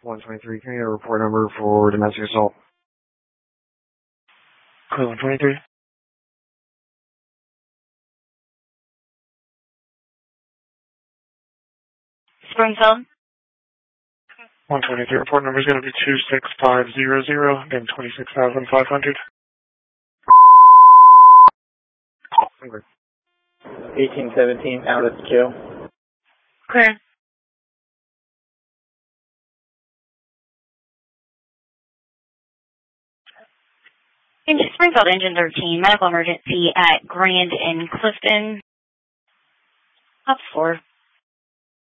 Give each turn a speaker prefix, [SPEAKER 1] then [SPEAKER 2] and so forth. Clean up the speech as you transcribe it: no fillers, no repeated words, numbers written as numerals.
[SPEAKER 1] 123, can I get a report number for domestic assault?
[SPEAKER 2] Code 123.
[SPEAKER 3] Springfield.
[SPEAKER 2] 123, report number is going to be 26500, then 26,500.
[SPEAKER 1] Okay.
[SPEAKER 4] 1817, out at the kill.
[SPEAKER 3] Clear. Springfield Engine 13, medical emergency at Grand and Clifton. Up 4.